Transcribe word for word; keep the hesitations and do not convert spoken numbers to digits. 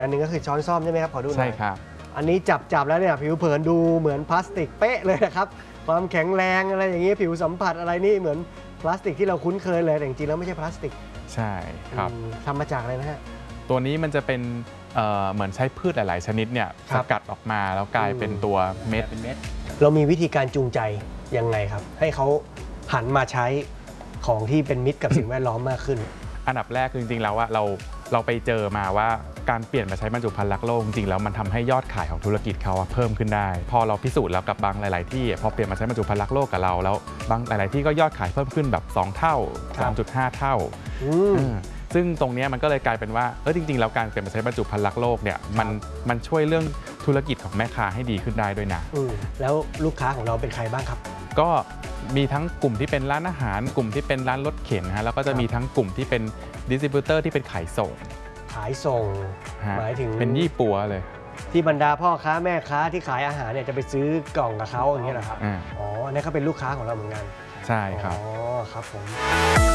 อันนึงก็คือช้อนซ่อมใช่ไหมครับขอดูหน่อยใช่ครับอันนี้จับจับแล้วเนี่ยผิวเผินดูเหมือนพลาสติกเป๊ะเลยนะครับความแข็งแรงอะไรอย่างนี้ผิวสัมผัสอะไรนี่เหมือนพลาสติกที่เราคุ้นเคยเลยแต่จริงๆแล้วไม่ใช่พลาสติกใช่ครับทำมาจากอะไรนะฮะตัวนี้มันจะเป็นเอ่อเหมือนใช้พืชหลาย ๆ ชนิดเนี่ยสกัดออกมาแล้วกลายเป็นตัวเม็ดเป็นเม็ดเรามีวิธีการจูงใจยังไงครับให้เขาหันมาใช้ของที่เป็นมิตรกับสิ่งแวดล้อมมากขึ้นอันดับแรกคือจริงๆแล้วว่าเราเราไปเจอมาว่าการเปลี่ยนมาใช้บรรจุภัณฑ์รักโลกจริงๆแล้วมันทำให้ยอดขายของธุรกิจเขาเพิ่มขึ้นได้พอเราพิสูจน์แล้วกับบางหลาย ๆ ที่พอเปลี่ยนมาใช้บรรจุภัณฑ์รักโลกกับเราแล้วบางหลาย ๆ ที่ก็ยอดขายเพิ่มขึ้นแบบสองเท่า สามจุดห้า เท่าซึ่งตรงนี้มันก็เลยกลายเป็นว่าเออจริงๆแล้วการเปลี่ยนมาใช้บรรจุภัณฑ์รักโลกเนี่ยมันมันช่วยเรื่องธุรกิจของแม่ค้าให้ดีขึ้นได้ด้วยนะแล้วลูกค้าของเราเป็นใครบ้างครับก็มีทั้งกลุ่มที่เป็นร้านอาหารกลุ่มที่เป็นร้านรถเข็นฮะแล้วก็จะมีทั้งกลุ่มที่เป็นดิสติบิวเตอร์ที่เป็นขายส่งขายส่งหมายถึงเป็นยี่ปัวเลยที่บรรดาพ่อค้าแม่ค้าที่ขายอาหารเนี่ยจะไปซื้อกล่องกับเขาอย่างเงี้ยเหรอครับอ๋อนี่เขาเป็นลูกค้าของเราเหมือนกันใช่ครับอ๋อครับผม